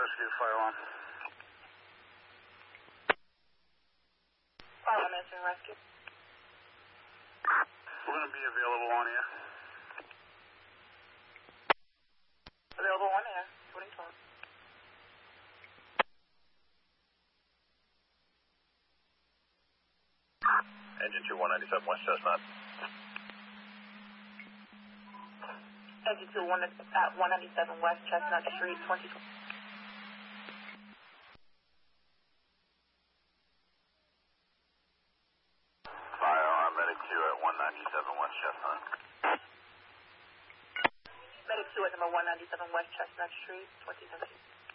Whiskey to fire alarm. Fire alarm answering rescue. We're going to be available on air. Available on air. 2012. Engine 2197 West Chestnut. Engine 2 at 197 West Chestnut Street, 2012. Fire alarm, Medic 2 at 197 West Chestnut. Medic 2 at number 197 West Chestnut Street, 2013.